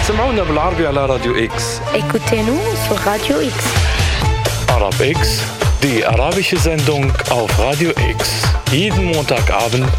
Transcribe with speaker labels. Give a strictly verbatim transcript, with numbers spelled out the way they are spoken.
Speaker 1: سمعونا بالعربي على راديو إكس.
Speaker 2: Écoutez-nous sur Radio X.
Speaker 1: Arab X, die arabische Sendung auf Radio X. Jeden Montagabend